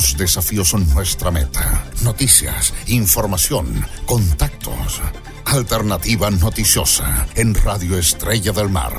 Los desafíos son nuestra meta. Noticias, información, contactos. Alternativa Noticiosa en Radio Estrella del Mar.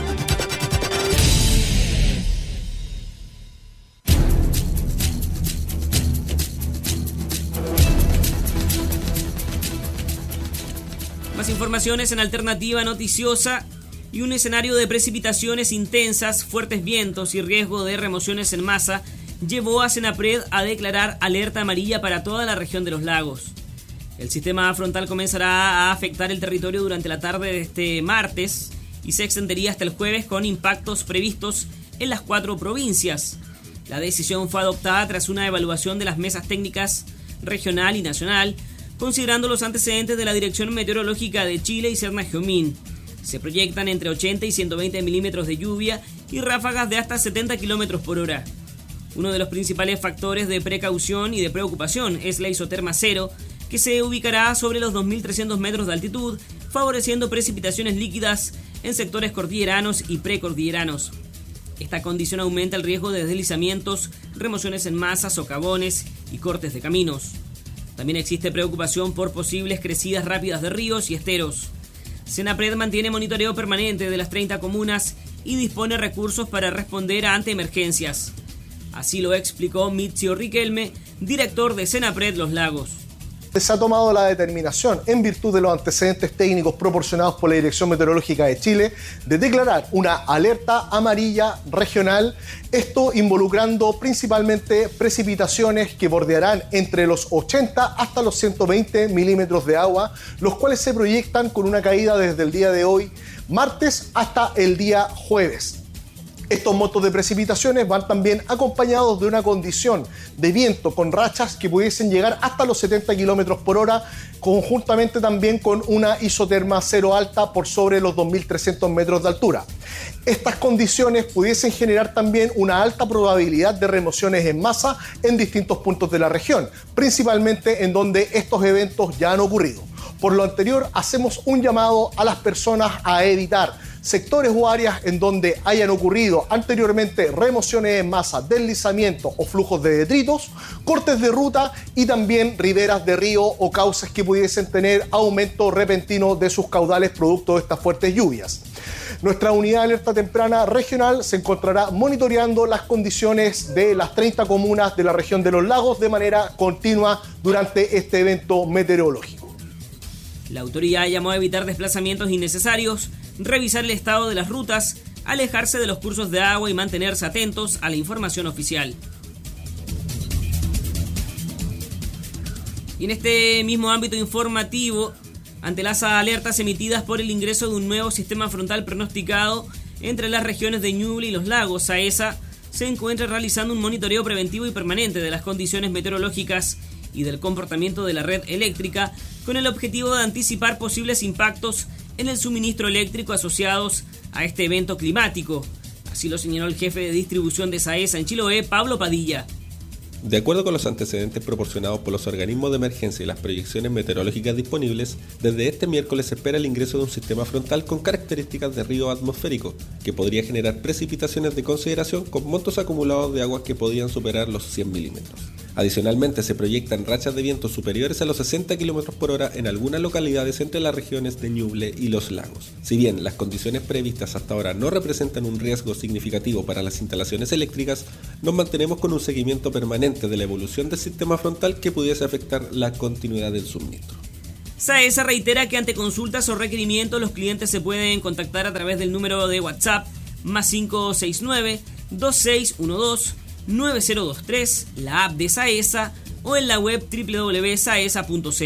Más informaciones en Alternativa Noticiosa. Y un escenario de precipitaciones intensas, fuertes vientos y riesgo de remociones en masa llevó a Senapred a declarar alerta amarilla para toda la región de los lagos. El sistema frontal comenzará a afectar el territorio durante la tarde de este martes y se extendería hasta el jueves con impactos previstos en las 4 provincias. La decisión fue adoptada tras una evaluación de las mesas técnicas regional y nacional, considerando los antecedentes de la Dirección Meteorológica de Chile y Serna Geomín. Se proyectan entre 80 y 120 milímetros de lluvia y ráfagas de hasta 70 kilómetros por hora. Uno de los principales factores de precaución y de preocupación es la isoterma cero, que se ubicará sobre los 2.300 metros de altitud, favoreciendo precipitaciones líquidas en sectores cordilleranos y precordilleranos. Esta condición aumenta el riesgo de deslizamientos, remociones en masa, socavones y cortes de caminos. También existe preocupación por posibles crecidas rápidas de ríos y esteros. Senapred mantiene monitoreo permanente de las 30 comunas y dispone recursos para responder ante emergencias. Así lo explicó Mitzio Riquelme, director de Senapred Los Lagos. Se ha tomado la determinación, en virtud de los antecedentes técnicos proporcionados por la Dirección Meteorológica de Chile, de declarar una alerta amarilla regional, esto involucrando principalmente precipitaciones que bordearán entre los 80 hasta los 120 milímetros de agua, los cuales se proyectan con una caída desde el día de hoy, martes, hasta el día jueves. Estos montos de precipitaciones van también acompañados de una condición de viento con rachas que pudiesen llegar hasta los 70 kilómetros por hora, conjuntamente también con una isoterma cero alta por sobre los 2.300 metros de altura. Estas condiciones pudiesen generar también una alta probabilidad de remociones en masa en distintos puntos de la región, principalmente en donde estos eventos ya han ocurrido. Por lo anterior, hacemos un llamado a las personas a evitar sectores o áreas en donde hayan ocurrido anteriormente remociones en masa, deslizamientos o flujos de detritos, cortes de ruta y también riberas de río o cauces que pudiesen tener aumento repentino de sus caudales producto de estas fuertes lluvias. Nuestra unidad de alerta temprana regional se encontrará monitoreando las condiciones de las 30 comunas de la región de los lagos de manera continua durante este evento meteorológico. La autoridad llamó a evitar desplazamientos innecesarios, revisar el estado de las rutas, alejarse de los cursos de agua y mantenerse atentos a la información oficial. Y en este mismo ámbito informativo, ante las alertas emitidas por el ingreso de un nuevo sistema frontal pronosticado entre las regiones de Ñuble y Los Lagos, SAESA se encuentra realizando un monitoreo preventivo y permanente de las condiciones meteorológicas y del comportamiento de la red eléctrica, con el objetivo de anticipar posibles impactos en el suministro eléctrico asociados a este evento climático. Así lo señaló el jefe de distribución de SAESA en Chiloé, Pablo Padilla. De acuerdo con los antecedentes proporcionados por los organismos de emergencia y las proyecciones meteorológicas disponibles, desde este miércoles se espera el ingreso de un sistema frontal con características de río atmosférico, que podría generar precipitaciones de consideración con montos acumulados de aguas que podrían superar los 100 milímetros. Adicionalmente, se proyectan rachas de viento superiores a los 60 km por hora en algunas localidades entre las regiones de Ñuble y Los Lagos. Si bien las condiciones previstas hasta ahora no representan un riesgo significativo para las instalaciones eléctricas, nos mantenemos con un seguimiento permanente de la evolución del sistema frontal que pudiese afectar la continuidad del suministro. SAESA reitera que ante consultas o requerimientos los clientes se pueden contactar a través del número de WhatsApp +569 2612 9023, la app de SAESA o en la web www.saesa.cl.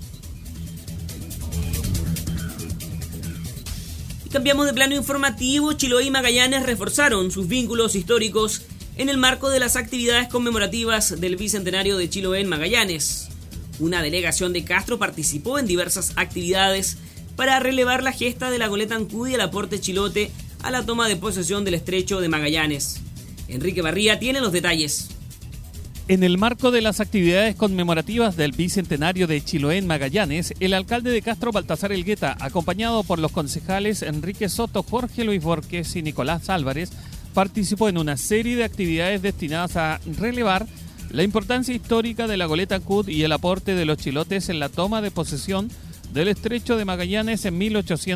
Y cambiamos de plano informativo. Chiloé y Magallanes reforzaron sus vínculos históricos en el marco de las actividades conmemorativas del Bicentenario de Chiloé en Magallanes. Una delegación de Castro participó en diversas actividades para relevar la gesta de la goleta Ancud y el aporte chilote a la toma de posesión del estrecho de Magallanes. Enrique Barría tiene los detalles. En el marco de las actividades conmemorativas del Bicentenario de Chiloé en Magallanes, el alcalde de Castro, Baltasar Elgueta, acompañado por los concejales Enrique Soto, Jorge Luis Borges y Nicolás Álvarez, participó en una serie de actividades destinadas a relevar la importancia histórica de la goleta Ancud y el aporte de los chilotes en la toma de posesión del estrecho de Magallanes en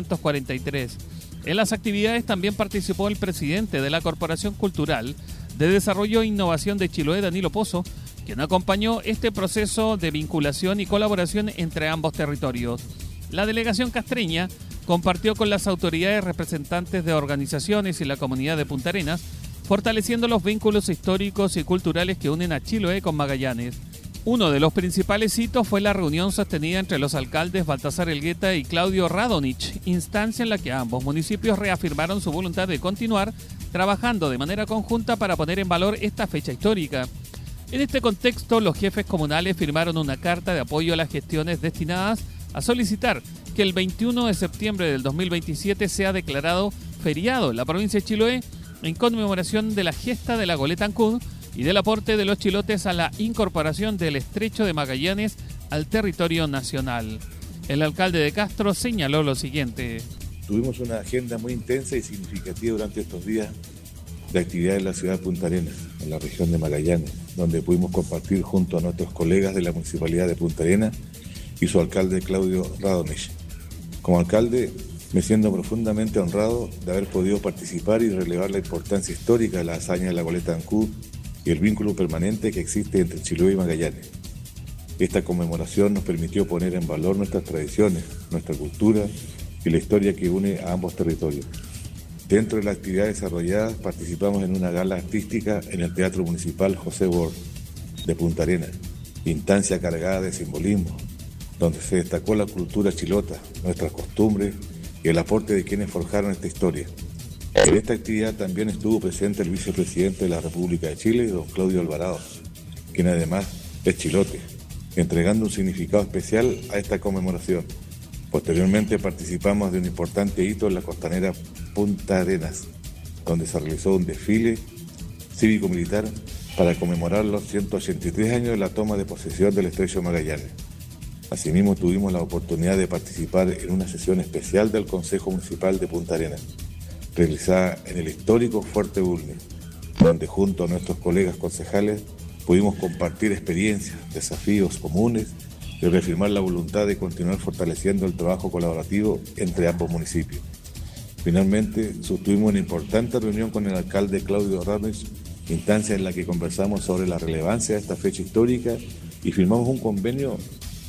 1843. En las actividades también participó el presidente de la Corporación Cultural de Desarrollo e Innovación de Chiloé, Danilo Pozo, quien acompañó este proceso de vinculación y colaboración entre ambos territorios. La delegación castreña compartió con las autoridades representantes de organizaciones y la comunidad de Punta Arenas, fortaleciendo los vínculos históricos y culturales que unen a Chiloé con Magallanes. Uno de los principales hitos fue la reunión sostenida entre los alcaldes Baltasar Elgueta y Claudio Radonich, instancia en la que ambos municipios reafirmaron su voluntad de continuar trabajando de manera conjunta para poner en valor esta fecha histórica. En este contexto, los jefes comunales firmaron una carta de apoyo a las gestiones destinadas a solicitar que el 21 de septiembre del 2027 sea declarado feriado en la provincia de Chiloé en conmemoración de la gesta de la goleta Ancud y del aporte de los chilotes a la incorporación del estrecho de Magallanes al territorio nacional. El alcalde de Castro señaló lo siguiente. Tuvimos una agenda muy intensa y significativa durante estos días de actividad en la ciudad de Punta Arenas, en la región de Magallanes, donde pudimos compartir junto a nuestros colegas de la Municipalidad de Punta Arenas y su alcalde Claudio Radonich. Como alcalde, me siento profundamente honrado de haber podido participar y relevar la importancia histórica de la hazaña de la goleta Ancud y el vínculo permanente que existe entre Chiloé y Magallanes. Esta conmemoración nos permitió poner en valor nuestras tradiciones, nuestra cultura y la historia que une a ambos territorios. Dentro de las actividades desarrolladas participamos en una gala artística en el Teatro Municipal José Bor de Punta Arenas, instancia cargada de simbolismo, donde se destacó la cultura chilota, nuestras costumbres y el aporte de quienes forjaron esta historia. En esta actividad también estuvo presente el vicepresidente de la República de Chile, don Claudio Alvarado, quien además es chilote, entregando un significado especial a esta conmemoración. Posteriormente participamos de un importante hito en la costanera Punta Arenas, donde se realizó un desfile cívico-militar para conmemorar los 183 años de la toma de posesión del estrecho de Magallanes. Asimismo, tuvimos la oportunidad de participar en una sesión especial del Consejo Municipal de Punta Arenas, realizada en el histórico Fuerte Bulnes, donde junto a nuestros colegas concejales pudimos compartir experiencias, desafíos comunes y reafirmar la voluntad de continuar fortaleciendo el trabajo colaborativo entre ambos municipios. Finalmente, sostuvimos una importante reunión con el alcalde Claudio Radonich, instancia en la que conversamos sobre la relevancia de esta fecha histórica y firmamos un convenio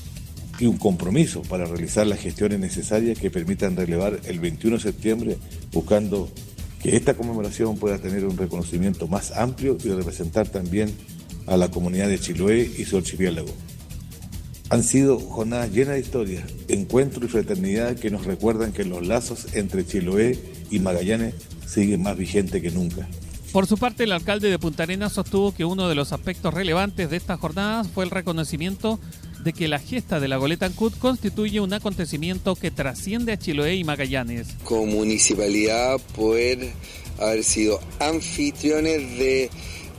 y un compromiso para realizar las gestiones necesarias que permitan relevar el 21 de septiembre, buscando que esta conmemoración pueda tener un reconocimiento más amplio y representar también a la comunidad de Chiloé y su archipiélago. Han sido jornadas llenas de historia, encuentro y fraternidad que nos recuerdan que los lazos entre Chiloé y Magallanes siguen más vigentes que nunca. Por su parte, el alcalde de Punta Arenas sostuvo que uno de los aspectos relevantes de estas jornadas fue el reconocimiento de que la gesta de la goleta Ancud constituye un acontecimiento que trasciende a Chiloé y Magallanes. Como municipalidad, poder haber sido anfitriones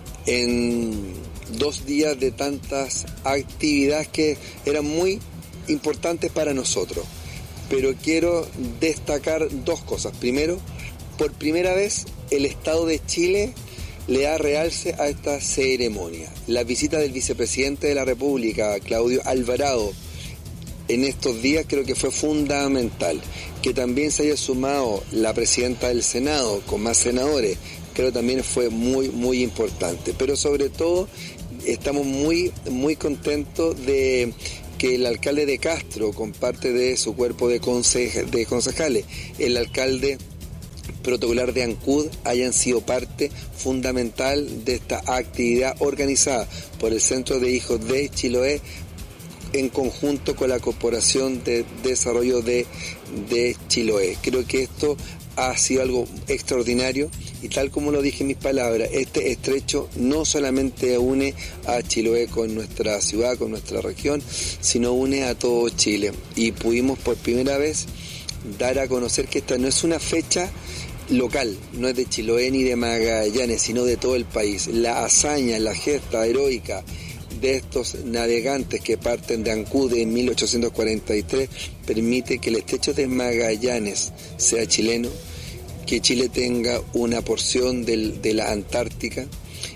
en 2 días de tantas actividades que eran muy importantes para nosotros. Pero quiero destacar 2 cosas. Primero, por primera vez el Estado de Chile le da realce a esta ceremonia. La visita del vicepresidente de la República, Claudio Alvarado, en estos días creo que fue fundamental. Que también se haya sumado la presidenta del Senado con más senadores, creo también fue muy, muy importante. Pero sobre todo estamos muy, muy contentos de que el alcalde de Castro, con parte de su cuerpo de concejales, el alcalde protocolar de Ancud hayan sido parte fundamental de esta actividad organizada por el Centro de Hijos de Chiloé en conjunto con la Corporación de Desarrollo de Chiloé. Creo que esto ha sido algo extraordinario y tal como lo dije en mis palabras, este estrecho no solamente une a Chiloé con nuestra ciudad, con nuestra región, sino une a todo Chile. Y pudimos por primera vez dar a conocer que esta no es una fecha local, no es de Chiloé ni de Magallanes, sino de todo el país. La hazaña, la gesta heroica de estos navegantes que parten de Ancud en 1843 permite que el estrecho de Magallanes sea chileno, que Chile tenga una porción de la Antártica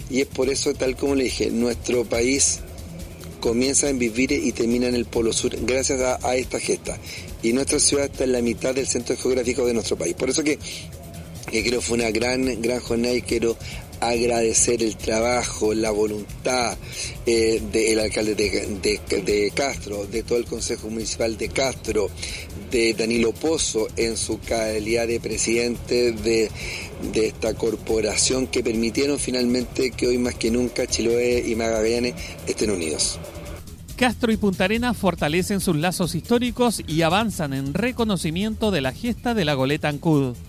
y es por eso, tal como le dije, nuestro país comienza en Bisbire y termina en el Polo Sur gracias a esta gesta. Y nuestra ciudad está en la mitad del centro geográfico de nuestro país. Por eso que creo que fue una gran jornada y quiero agradecer el trabajo, la voluntad del alcalde de Castro, de todo el Consejo Municipal de Castro, de Danilo Pozo en su calidad de presidente de esta corporación que permitieron finalmente que hoy más que nunca Chiloé y Magallanes estén unidos. Castro y Punta Arenas fortalecen sus lazos históricos y avanzan en reconocimiento de la gesta de la Goleta Ancud.